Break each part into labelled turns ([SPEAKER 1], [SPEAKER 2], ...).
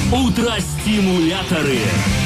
[SPEAKER 1] Утро-стимуляторы.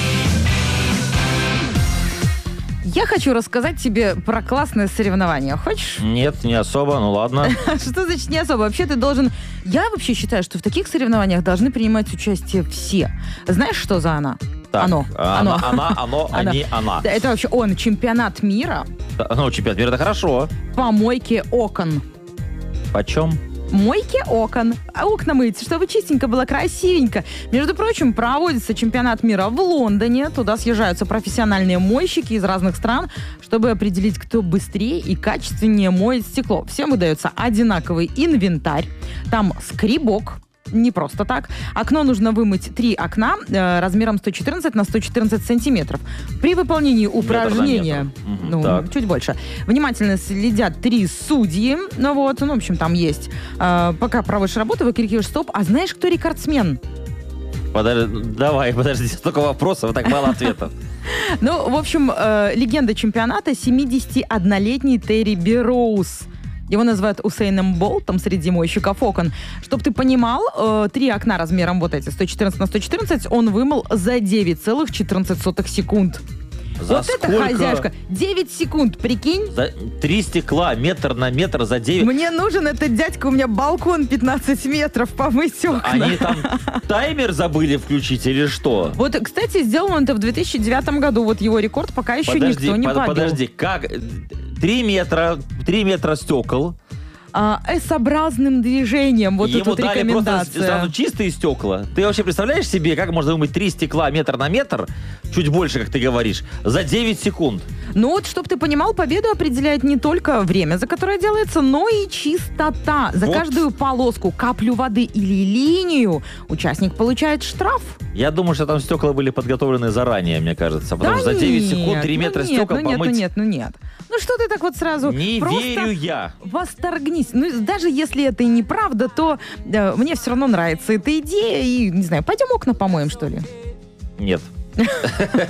[SPEAKER 2] Я хочу рассказать тебе про классное соревнование. Хочешь?
[SPEAKER 3] Нет, не особо, ну ладно.
[SPEAKER 2] Что значит не особо? Вообще ты должен... Я вообще считаю, что в таких соревнованиях должны принимать участие все. Знаешь, что за она?
[SPEAKER 3] Так,
[SPEAKER 2] Оно.
[SPEAKER 3] они, она.
[SPEAKER 2] Да, это вообще он, чемпионат мира
[SPEAKER 3] Ну, чемпионат мира, это хорошо.
[SPEAKER 2] по мойке окон.
[SPEAKER 3] Почем?
[SPEAKER 2] Мойки окон. А окна мыть, чтобы чистенько было, красивенько. Между прочим, проводится чемпионат мира в Лондоне. Туда съезжаются профессиональные мойщики из разных стран, чтобы определить, кто быстрее и качественнее моет стекло. Всем выдается одинаковый инвентарь. Там скребок. Не просто так. Окно нужно вымыть 3 окна размером 114 на 114 сантиметров. При выполнении упражнения, чуть больше, внимательно следят 3 судьи. В общем, там есть. Пока проводишь работу, выкрикиваешь стоп. А знаешь, кто рекордсмен?
[SPEAKER 3] Подожди, столько вопросов, так мало ответов.
[SPEAKER 2] В общем, легенда чемпионата 71-летний Терри Берроуз. Его называют Усейном Болтом среди мойщиков окон. Чтоб ты понимал, 3 окна размером вот эти, 114 на 114, он вымыл за 9,14 секунд.
[SPEAKER 3] За
[SPEAKER 2] сколько? Это хозяюшка. 9 секунд, прикинь?
[SPEAKER 3] 3 стекла, метр на метр за 9.
[SPEAKER 2] Мне нужен этот дядька, у меня балкон 15 метров, помыть окна.
[SPEAKER 3] Они там таймер забыли включить или что?
[SPEAKER 2] Кстати, сделал он это в 2009 году. Его рекорд пока еще никто не побил.
[SPEAKER 3] Подожди, как... 3 метра стекол.
[SPEAKER 2] S-образным движением.
[SPEAKER 3] Ему
[SPEAKER 2] тут
[SPEAKER 3] дали
[SPEAKER 2] рекомендация.
[SPEAKER 3] просто сразу чистые стекла. Ты вообще представляешь себе, как можно вымыть 3 стекла метр на метр, чуть больше, как ты говоришь, за 9 секунд?
[SPEAKER 2] Чтоб ты понимал, победу определяет не только время, за которое делается, но и чистота. За каждую полоску, каплю воды или линию участник получает штраф.
[SPEAKER 3] Я думаю, что там стекла были подготовлены заранее, мне кажется. Потому что за 9 секунд 3 метра стекол помыть...
[SPEAKER 2] Нет. Что ты так сразу?
[SPEAKER 3] Не верю я.
[SPEAKER 2] Восторгнись. Даже если это и неправда, то мне все равно нравится эта идея. И, не знаю, пойдем окна помоем, что ли?
[SPEAKER 3] Нет.